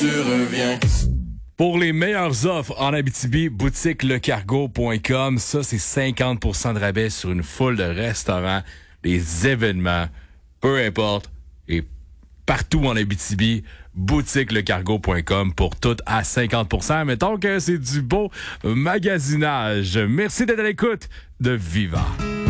tu reviens. Pour les meilleures offres en Abitibi, boutiquelecargo.com. Ça, c'est 50% de rabais sur une foule de restaurants, des événements, peu importe, et partout en Abitibi, boutiquelecargo.com pour tout à 50%. Mettons que c'est du beau magasinage. Merci d'être à l'écoute de Viva.